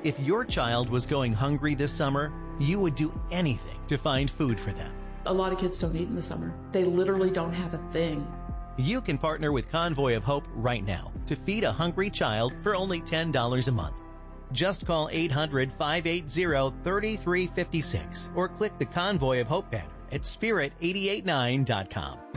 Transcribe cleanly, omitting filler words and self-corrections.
If your child was going hungry this summer, you would do anything to find food for them. A lot of kids don't eat in the summer. They literally don't have a thing. You can partner with Convoy of Hope right now to feed a hungry child for only $10 a month. Just call 800-580-3356 or click the Convoy of Hope banner at spirit889.com.